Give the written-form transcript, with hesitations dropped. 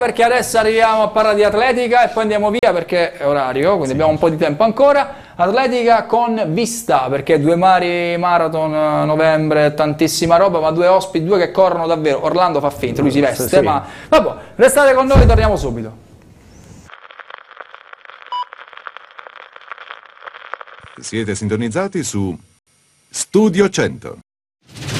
Perché adesso arriviamo a parlare di atletica e poi andiamo via perché è orario, quindi abbiamo un po' di tempo ancora. Atletica con vista, perché due mari marathon, novembre, tantissima roba, ma due ospiti, due che corrono davvero. Orlando fa finta, lui si veste, Sì. ma vabbè, restate con noi, torniamo subito. Siete sintonizzati su Studio 100.